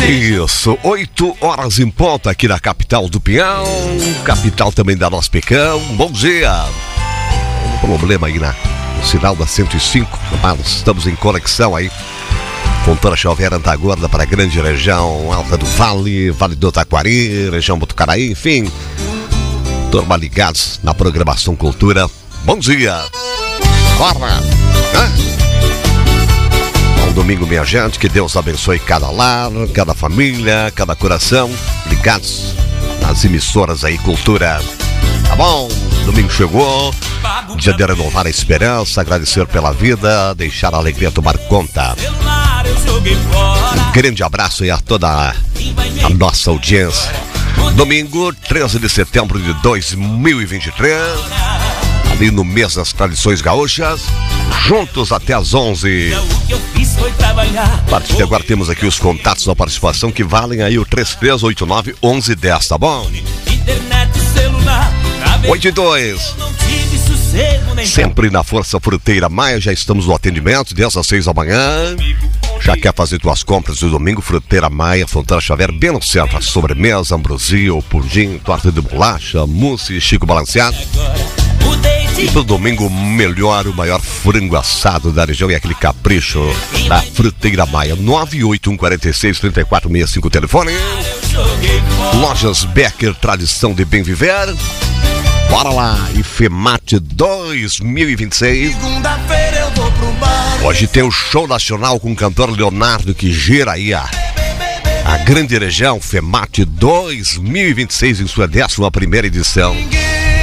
Isso, 8 horas em ponto aqui na capital do Pinhão, capital também da nossa Pecão. Bom dia. Um problema aí no sinal da 105, mas estamos em conexão aí com toda a Chovera Antagorda para a grande região alta do Vale, Vale do Taquari, região Botucaraí, enfim, turma ligados na programação Cultura. Bom dia. Bora, bom domingo, minha gente, que Deus abençoe cada lar, cada família, cada coração, ligados nas emissoras aí, Cultura. Tá bom? Domingo chegou, dia de renovar a esperança, agradecer pela vida, deixar a alegria tomar conta. Um grande abraço aí a toda a nossa audiência. Domingo, 13 de setembro de 2023, ali no mês das tradições gaúchas, juntos até às 11. A partir de agora temos aqui os contatos da participação que valem aí o 3389-1110, tá bom? 82. Sempre na Força Fruteira Maia, já estamos no atendimento, 10 às 6 da manhã. Já quer fazer tuas compras do domingo? Fruteira Maia, Fontana Xavier, bem no centro. Sobremesa, ambrosia, pudim, torta de bolacha, mousse, Chico balanceado. E pro domingo, melhor, o maior frango assado da região e aquele capricho da Fruteira Maia. 981463465, telefone. Lojas Becker, tradição de bem viver. Bora lá, IFEMAT 2026. Segunda-feira eu vou pro bar. Hoje tem o show nacional com o cantor Leonardo, que gira aí a grande região. IFEMAT 2026 em sua 11ª edição.